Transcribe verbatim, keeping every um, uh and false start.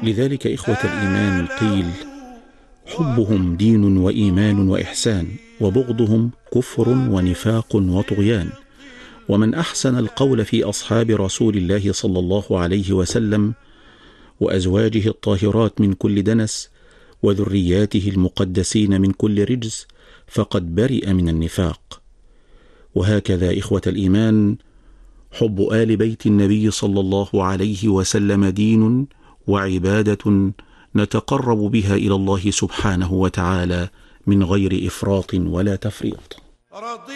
لذلك إخوة الإيمان قيل: حبهم دين وإيمان وإحسان، وبغضهم كفر ونفاق وطغيان. ومن أحسن القول في أصحاب رسول الله صلى الله عليه وسلم وأزواجه الطاهرات من كل دنس وذرياته المقدسين من كل رجس فقد برئ من النفاق. وهكذا إخوة الإيمان، حب آل بيت النبي صلى الله عليه وسلم دين وعبادة نتقرب بها إلى الله سبحانه وتعالى من غير إفراط ولا تفريط.